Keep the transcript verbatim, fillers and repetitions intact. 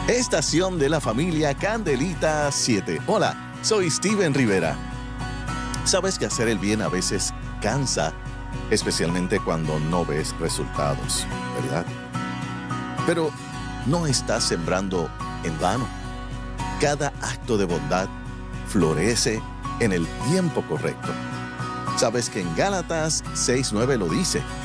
Estación de la familia Candelita siete. Hola, soy Steven Rivera. Sabes que hacer el bien a veces cansa, especialmente cuando no ves resultados, ¿verdad? Pero no estás sembrando en vano. Cada acto de bondad florece en el tiempo correcto. Sabes que en Gálatas seis nueve lo dice: